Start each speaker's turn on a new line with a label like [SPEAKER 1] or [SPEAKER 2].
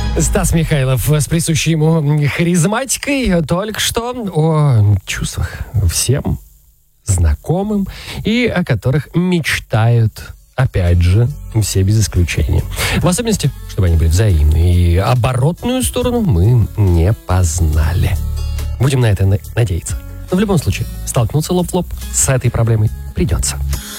[SPEAKER 1] Стас Михайлов с присущей ему харизматикой только что о чувствах всем знакомым и о которых мечтают, опять же, все без исключения. В особенности, чтобы они были взаимны. И оборотную сторону мы не познали. Будем на это надеяться. Но в любом случае, столкнуться лоб в лоб с этой проблемой придется.